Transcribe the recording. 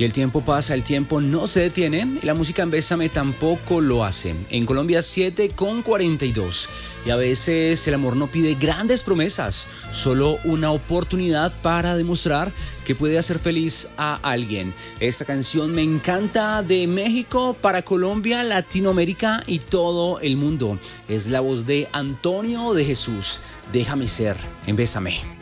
Y el tiempo pasa, el tiempo no se detiene y la música en Bésame tampoco lo hace. En Colombia 7:42. Y a veces el amor no pide grandes promesas, solo una oportunidad para demostrar que puede hacer feliz a alguien. Esta canción me encanta, de México para Colombia, Latinoamérica y todo el mundo. Es la voz de Antonio de Jesús. Déjame ser en Bésame.